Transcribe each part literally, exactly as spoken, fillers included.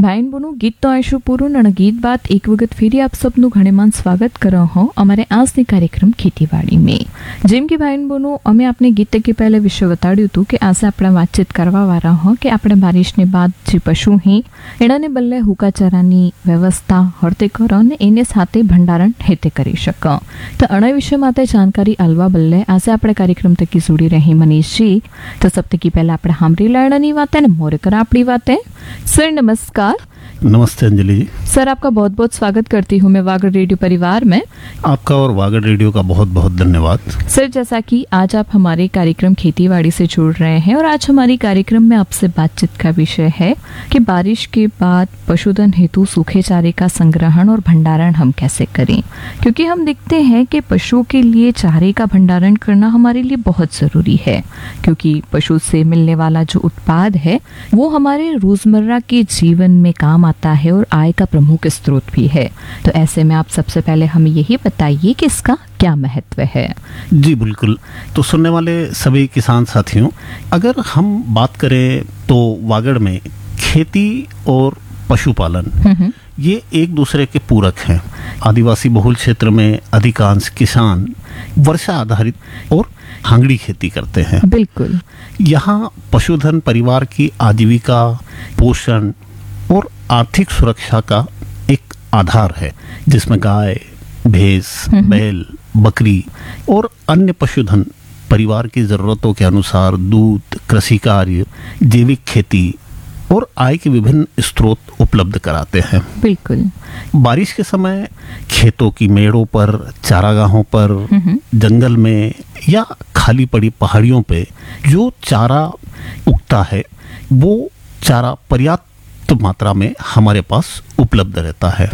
ભાઈન બોનું ગીત તો આવીશું પૂરું અને ગીત બાદ એક વખત ફેરી આપ સબનું ઘણેમાન સ્વાગત કરો હો અમારે આજની કાર્યક્રમ ખેતીવાડી में જેમ કે ભાઈન બોનું અમે આપને ગીત કે પહેલે વિશે બતાડ્યું હતું કે આજે આપણે વાતચીત કરવા વાળા હો કે આપણે બારિશને બાદ જે પશુ હી એનાને બદલે હુકાચારાની વ્યવસ્થા હરતે કરો અને એને સાથે ભંડારણ હેતે કરી શકો તો અણા વિશે માટે जानकारी अलवा बल्ले आज આપણે કાર્યક્રમ તકી જોડી રહી મનીષજી તો સબ તકી પહેલા આપણે હામરી લાડની વાતે ને મોરે कर આપણી વાતે सर नमस्कार। नमस्ते अंजलि जी। सर आपका बहुत बहुत स्वागत करती हूँ मैं वागड़ रेडियो परिवार में। आपका और वागड़ रेडियो का बहुत बहुत धन्यवाद। सर जैसा कि आज आप हमारे कार्यक्रम खेतीबाड़ी से जुड़ रहे हैं और आज हमारी कार्यक्रम में आपसे बातचीत का विषय है कि बारिश के बाद पशुधन हेतु सूखे चारे का संग्रहण और भंडारण हम कैसे करें, क्योंकि हम देखते हैं कि पशुओं के लिए चारे का भंडारण करना हमारे लिए बहुत जरूरी है, क्योंकि पशु से मिलने वाला जो उत्पाद है वो हमारे रोजमर्रा के जीवन में काम आता है और आय का प्रमुख स्रोत भी है। तो ऐसे में आप सबसे पहले हमें यही बताइए कि इसका क्या महत्व है। जी बिल्कुल। तो सुनने वाले सभी किसान साथियों, अगर हम बात करें तो वागड़ में खेती और पशुपालन ये एक दूसरे के पूरक हैं। आदिवासी बहुल क्षेत्र में अधिकांश किसान वर्षा आधारित और हांगड़ी खेती करते हैं। बिल्कुल। यहाँ पशुधन परिवार की आजीविका, पोषण और आर्थिक सुरक्षा का एक आधार है, जिसमें गाय, भैंस, बैल, बकरी और अन्य पशुधन परिवार की जरूरतों के अनुसार दूध, कृषि कार्य, जैविक खेती और आय के विभिन्न स्रोत उपलब्ध कराते हैं। बिल्कुल। बारिश के समय खेतों की मेड़ों पर, चारागाहों पर, जंगल में या खाली पड़ी पहाड़ियों पे जो चारा उगता है वो चारा पर्याप्त मात्रा में हमारे पास उपलब्ध रहता है।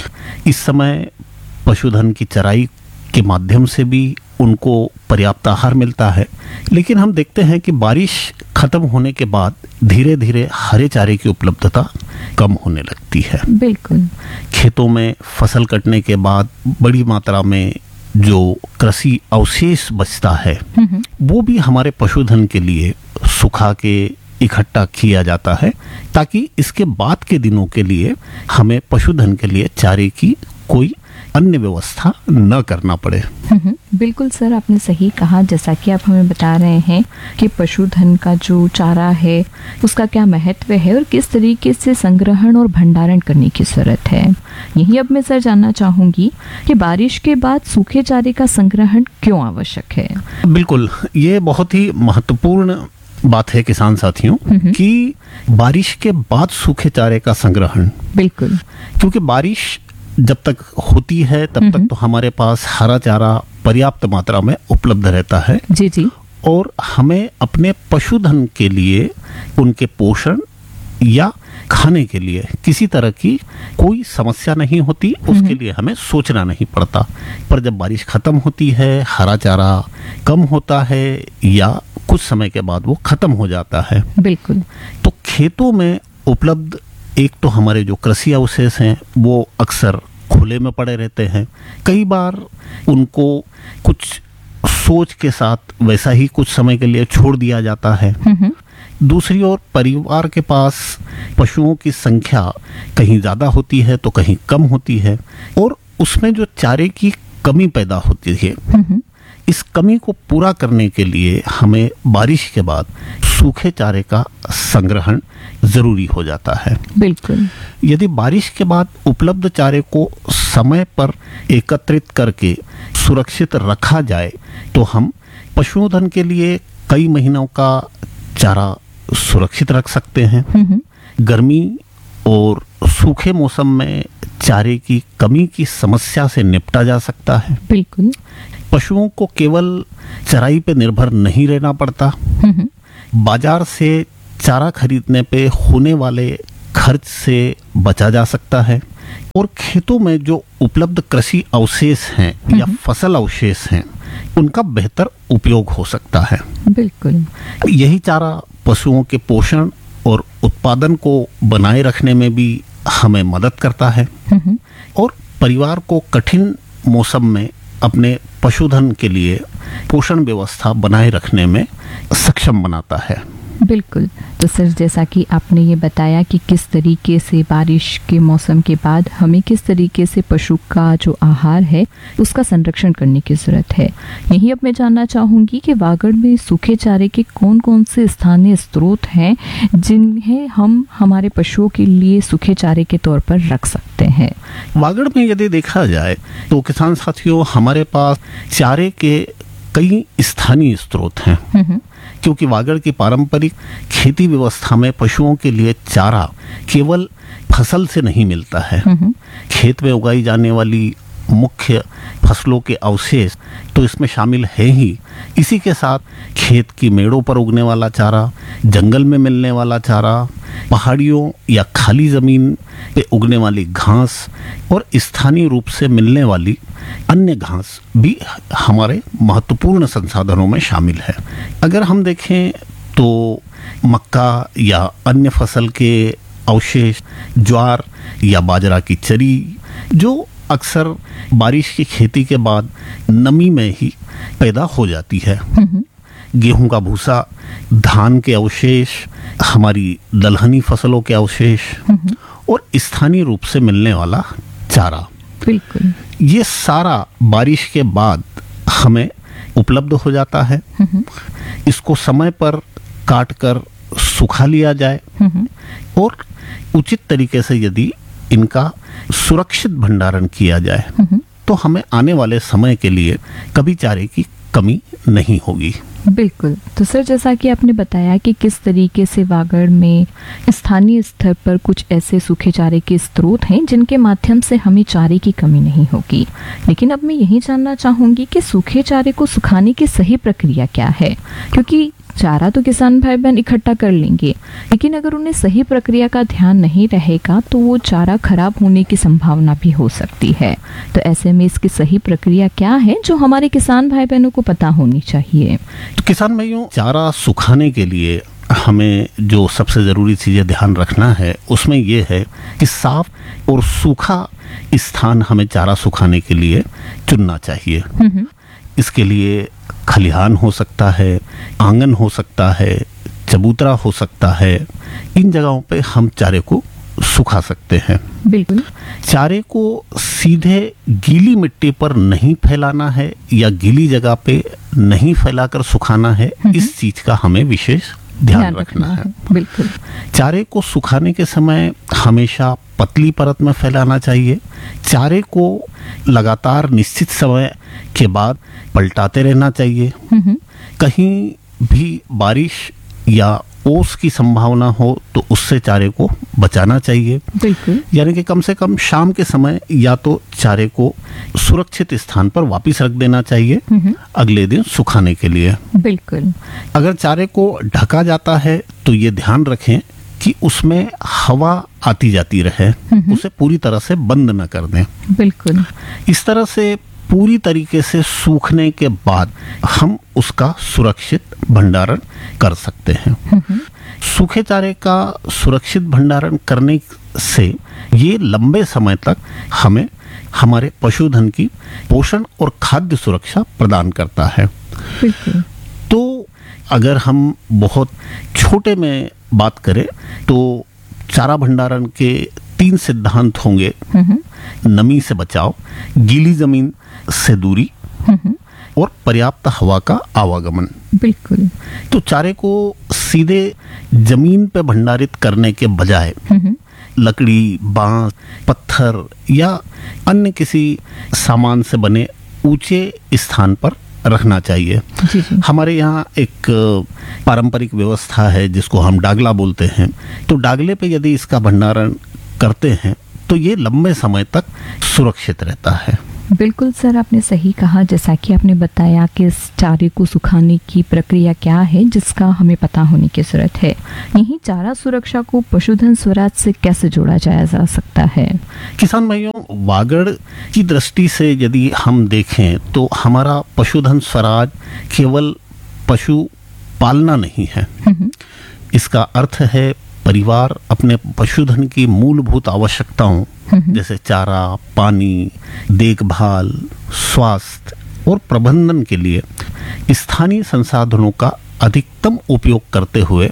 इस समय पशुधन की चराई के माध्यम से भी उनको पर्याप्त आहार मिलता है, लेकिन हम देखते हैं कि बारिश खत्म होने के बाद धीरे धीरे हरे चारे की उपलब्धता कम होने लगती है। बिल्कुल। खेतों में फसल कटने के बाद बड़ी मात्रा में जो कृषि अवशेष बचता है वो भी हमारे पशुधन के लिए सुखा के इकट्ठा किया जाता है, ताकि इसके बाद के दिनों के लिए हमें पशुधन के लिए चारे की कोई अन्य व्यवस्था न करना पड़े। बिल्कुल सर, आपने सही कहा। जैसा कि आप हमें बता रहे हैं कि पशुधन का जो चारा है उसका क्या महत्व है और किस तरीके से संग्रहण और भंडारण करने की जरूरत है। यही अब मैं सर जानना चाहूंगी कि बारिश के बाद सूखे चारे का संग्रहण क्यों आवश्यक है। बिल्कुल, ये बहुत ही महत्वपूर्ण बात है किसान साथियों कि बारिश के बाद सूखे चारे का संग्रहण। बिल्कुल। क्योंकि बारिश जब तक होती है तब तक तो हमारे पास हरा चारा पर्याप्त मात्रा में उपलब्ध रहता है। जी जी। और हमें अपने पशुधन के लिए उनके पोषण या खाने के लिए किसी तरह की कोई समस्या नहीं होती, उसके लिए हमें सोचना नहीं पड़ता। पर जब बारिश खत्म होती है, हरा चारा कम होता है या कुछ समय के बाद वो खत्म हो जाता है। बिल्कुल। तो खेतों में उपलब्ध एक तो हमारे जो कृषि अवशेष हैं वो अक्सर खुले में पड़े रहते हैं। कई बार उनको कुछ सोच के साथ वैसा ही कुछ समय के लिए छोड़ दिया जाता है। दूसरी ओर परिवार के पास पशुओं की संख्या कहीं ज़्यादा होती है तो कहीं कम होती है, और उसमें जो चारे की कमी पैदा होती है, इस कमी को पूरा करने के लिए हमें बारिश के बाद सूखे चारे का संग्रहण जरूरी हो जाता है। बिल्कुल। यदि बारिश के बाद उपलब्ध चारे को समय पर एकत्रित करके सुरक्षित रखा जाए तो हम पशुधन के लिए कई महीनों का चारा सुरक्षित रख सकते हैं। गर्मी और सूखे मौसम में चारे की कमी की समस्या से निपटा जा सकता है। बिल्कुल। पशुओं को केवल चराई पे निर्भर नहीं रहना पड़ता। बाजार से चारा खरीदने पे होने वाले खर्च से बचा जा सकता है, और खेतों में जो उपलब्ध कृषि अवशेष हैं या फसल अवशेष हैं उनका बेहतर उपयोग हो सकता है। बिल्कुल। यही चारा पशुओं के पोषण और उत्पादन को बनाए रखने में भी हमें मदद करता है, और परिवार को कठिन मौसम में अपने पशुधन के लिए पोषण व्यवस्था बनाए रखने में सक्षम बनाता है। बिल्कुल। तो सर, जैसा कि आपने ये बताया कि किस तरीके से बारिश के मौसम के बाद हमें किस तरीके से पशु का जो आहार है उसका संरक्षण करने की ज़रूरत है, यही अब मैं जानना चाहूँगी कि वागड़ में सूखे चारे के कौन कौन से स्थानीय स्रोत हैं जिन्हें हम हमारे पशुओं के लिए सूखे चारे के तौर पर रख सकते हैं। वागड़ में यदि देखा जाए तो किसान साथियों, हमारे पास चारे के कई स्थानीय स्रोत हैं, क्योंकि वागड़ की पारंपरिक खेती व्यवस्था में पशुओं के लिए चारा केवल फसल से नहीं मिलता है। खेत में उगाई जाने वाली मुख्य फसलों के अवशेष तो इसमें शामिल है ही, इसी के साथ खेत की मेड़ों पर उगने वाला चारा, जंगल में मिलने वाला चारा, पहाड़ियों या खाली ज़मीन पे उगने वाली घास और स्थानीय रूप से मिलने वाली अन्य घास भी हमारे महत्वपूर्ण संसाधनों में शामिल है। अगर हम देखें तो मक्का या अन्य फसल के अवशेष, ज्वार या बाजरा की चरी, जो अक्सर बारिश की खेती के बाद नमी में ही पैदा हो जाती है, गेहूं का भूसा, धान के अवशेष, हमारी दलहनी फसलों के अवशेष और स्थानीय रूप से मिलने वाला चारा, बिल्कुल, ये सारा बारिश के बाद हमें उपलब्ध हो जाता है। इसको समय पर काट कर सुखा लिया जाए और उचित तरीके से यदि इनका सुरक्षित भंडारण किया जाए तो हमें आने वाले समय के लिए कभी चारे की कमी नहीं होगी। बिल्कुल। तो सर, जैसा कि आपने बताया कि किस तरीके से वागड़ में स्थानीय स्तर पर कुछ ऐसे सूखे चारे के स्रोत हैं जिनके माध्यम से हमें चारे की कमी नहीं होगी, लेकिन अब मैं यही जानना चाहूँगी कि सूखे चारे को सुखाने की सही प्रक्रिया क्या है, क्योंकि चारा तो किसान भाई बहन इकट्ठा कर लेंगे, लेकिन अगर उन्हें सही प्रक्रिया का ध्यान नहीं रहेगा तो वो चारा खराब होने की संभावना भी हो सकती है। तो ऐसे में इसकी सही प्रक्रिया क्या है जो हमारे किसान भाई बहनों को पता होनी चाहिए? तो किसान भाइयों, चारा सुखाने के लिए हमें जो सबसे ज़रूरी चीज़ें ध्यान रखना है उसमें ये है कि साफ और सूखा स्थान हमें चारा सुखाने के लिए चुनना चाहिए। इसके लिए खलिहान हो सकता है, आंगन हो सकता है, चबूतरा हो सकता है, इन जगहों पे हम चारे को सुखा सकते हैं। बिल्कुल। चारे को सीधे गीली मिट्टी पर नहीं फैलाना है या गीली जगह पे नहीं फैलाकर सुखाना है, इस चीज का हमें विशेष ध्यान, ध्यान रखना, रखना है।, है बिल्कुल। चारे को सुखाने के समय हमेशा पतली परत में फैलाना चाहिए। चारे को लगातार निश्चित समय के बाद पलटाते रहना चाहिए। कहीं भी बारिश या ओस की संभावना हो तो उससे चारे को बचाना चाहिए। बिल्कुल। यानी कि कम से कम शाम के समय या तो चारे को सुरक्षित स्थान पर वापस रख देना चाहिए अगले दिन सुखाने के लिए। बिल्कुल। अगर चारे को ढका जाता है तो ये ध्यान रखें कि उसमें हवा आती जाती रहे, उसे पूरी तरह से बंद न कर दें। बिल्कुल। इस तरह से पूरी तरीके से सूखने के बाद हम उसका सुरक्षित भंडारण कर सकते हैं। सूखे चारे का सुरक्षित भंडारण करने से ये लंबे समय तक हमें हमारे पशुधन की पोषण और खाद्य सुरक्षा प्रदान करता है। तो अगर हम बहुत छोटे में बात करें तो चारा भंडारण के तीन सिद्धांत होंगे। नमी से बचाव, गीली जमीन से दूरी और पर्याप्त हवा का आवागमन। बिल्कुल। तो चारे को सीधे जमीन पे भंडारित करने के बजाय लकड़ी, बांस, पत्थर या अन्य किसी सामान से बने ऊंचे स्थान पर रखना चाहिए। जी जी। हमारे यहाँ एक पारंपरिक व्यवस्था है जिसको हम डागला बोलते हैं। तो डागले पे यदि इसका भंडारण करते हैं तो ये लंबे समय तक सुरक्षित रहता है। बिल्कुल सर, आपने सही कहा। जैसा कि आपने बताया कि इस चारे को सुखाने की प्रक्रिया क्या है जिसका हमें पता होने की जरूरत है। यही चारा सुरक्षा को पशुधन स्वराज से कैसे जोड़ा जाया जा सकता है? किसान भाइयों, वागड़ की दृष्टि से यदि हम देखें तो हमारा पशुधन स्वराज केवल पशु पालना नहीं है। इसका अर्थ है परिवार अपने पशुधन की मूलभूत आवश्यकताओं जैसे चारा, पानी, देखभाल, स्वास्थ्य और प्रबंधन के लिए स्थानीय संसाधनों का अधिकतम उपयोग करते हुए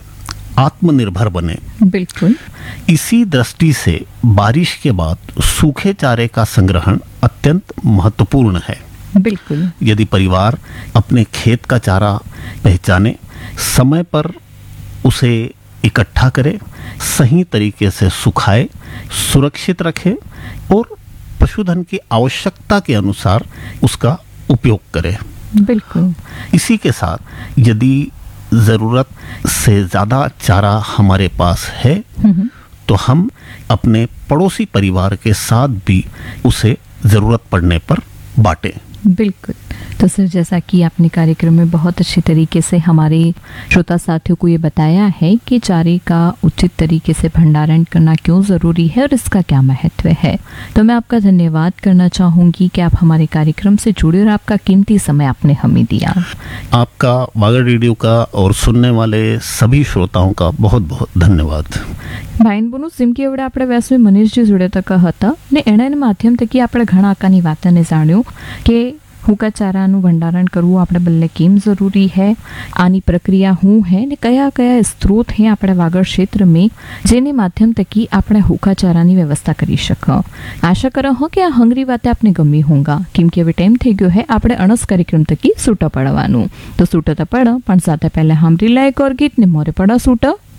आत्मनिर्भर बने। बिल्कुल। इसी दृष्टि से बारिश के बाद सूखे चारे का संग्रहण अत्यंत महत्वपूर्ण है। बिल्कुल। यदि परिवार अपने खेत का चारा पहचाने, समय पर उसे इकट्ठा करे, सही तरीके से सुखाए, सुरक्षित रखे और पशुधन की आवश्यकता के अनुसार उसका उपयोग करे। बिल्कुल। इसी के साथ यदि जरूरत से ज्यादा चारा हमारे पास है तो हम अपने पड़ोसी परिवार के साथ भी उसे जरूरत पड़ने पर बांटें। बिल्कुल। तो सर, जैसा कि आपने कार्यक्रम में बहुत अच्छे तरीके से हमारे श्रोता साथियों को ये बताया है कि चारे का उचित तरीके से भंडारण करना क्यों ज़रूरी है और इसका क्या महत्व है, तो मैं आपका धन्यवाद करना चाहूँगी कि आप हमारे कार्यक्रम से जुड़े और आपका कीमती समय आपने हमें दिया। आपका वागड़ रेडियो का और सुनने वाले सभी श्रोताओं का बहुत बहुत धन्यवाद। ભાઈન બોનું જેમ કે એવડે આપણે વ્યાસવી મનીષજી જોડે તક હતા ને એના માધ્યમ થકી આપણે ઘણા આકાની વાતને જાણ્યું કે હુકા ચારાનું ભંડારણ કરવું આપણે બલ્લે કેમ જરૂરી है, આની પ્રક્રિયા શું है ને કયા કયા સ્ત્રોત है આપણે વાગડ ક્ષેત્ર में જેને માધ્યમ થકી આપણે હુકા ચારાની વ્યવસ્થા કરી શકો। આશા કરો હો કે આ હંગરી વાતે આપને ગમી હોંગા, કેમ કે હવે ટાઈમ થઈ ગયો है આપણે અણસ કાર્યક્રમ થકી છૂટા પડવાનું। તો છૂટા તો પડ પણ સાથે પહેલા સાંભળી લે એક ઓર ગીત ને મોરે પડા છૂટા।